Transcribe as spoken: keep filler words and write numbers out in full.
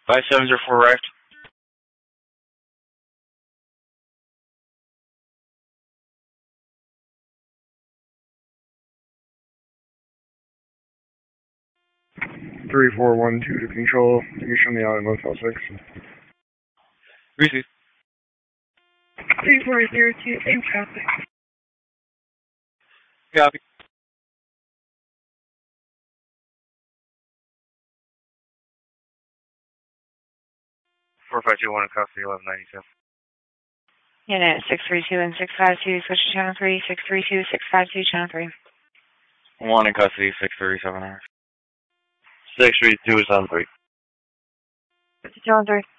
five seven zero four arrived. three four one two to control. You show me out in Motel six. Receive. three four zero two, same traffic. Copy. four five two one in custody, eleven ninety-two. Unit six three two and six five two, switch to channel three, six three two, six five two, channel three. one in custody, six thirty-seven hours. six three two is on three. Switch to channel three.